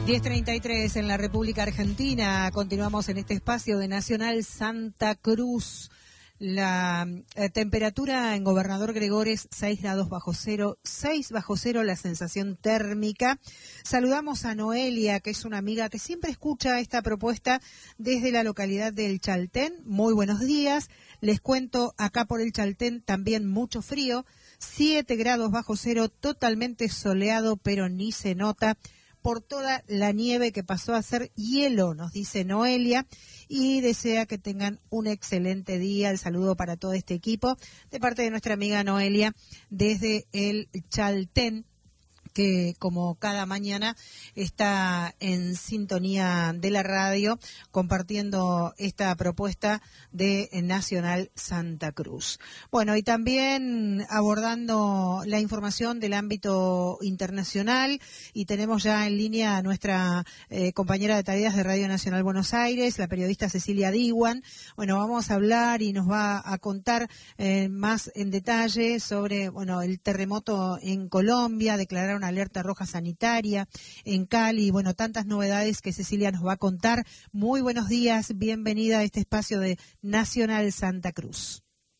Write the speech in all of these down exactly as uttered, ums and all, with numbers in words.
diez treinta y tres en la República Argentina. Continuamos en este espacio de Nacional Santa Cruz. La eh, temperatura en Gobernador Gregores, seis grados bajo cero, seis bajo cero la sensación térmica. Saludamos a Noelia, que es una amiga que siempre escucha esta propuesta desde la localidad del Chaltén. Muy buenos días. Les cuento, acá por el Chaltén también mucho frío, siete grados bajo cero, totalmente soleado, pero ni se nota por toda la nieve que pasó a ser hielo, nos dice Noelia, y desea que tengan un excelente día. El saludo para todo este equipo, de parte de nuestra amiga Noelia, desde el Chaltén, que como cada mañana está en sintonía de la radio, compartiendo esta propuesta de Nacional Santa Cruz. Bueno, y también abordando la información del ámbito internacional, y tenemos ya en línea a nuestra eh, compañera de tareas de Radio Nacional Buenos Aires, la periodista Cecilia Diwan. Bueno, vamos a hablar y nos va a contar eh, más en detalle sobre, bueno, el terremoto en Colombia. Declararon alerta roja sanitaria en Cali, bueno, tantas novedades que Cecilia nos va a contar. Muy buenos días, bienvenida a este espacio de Nacional Santa Cruz.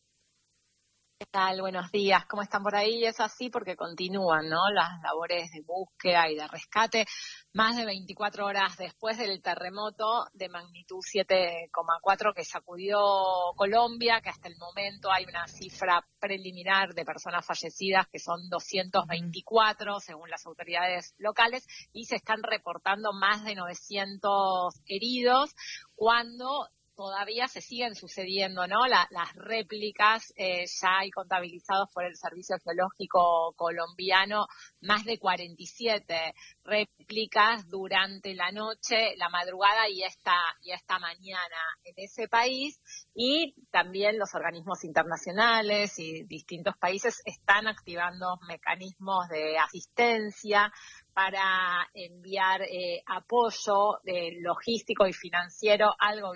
¿Qué tal? Buenos días, ¿cómo están por ahí? Es así porque continúan, ¿no?, las labores de búsqueda y de rescate. Más de veinticuatro horas después del terremoto de magnitud siete coma cuatro que sacudió Colombia, que hasta el momento hay una cifra preliminar de personas fallecidas que son doscientos veinticuatro según las autoridades locales, y se están reportando más de novecientos heridos, cuando todavía se siguen sucediendo, ¿no? La, las réplicas, eh, ya hay contabilizados por el Servicio Geológico colombiano más de cuarenta y siete réplicas durante la noche, la madrugada y esta, y esta mañana en ese país. Y también los organismos internacionales y distintos países están activando mecanismos de asistencia para enviar eh, apoyo eh, logístico y financiero al gobierno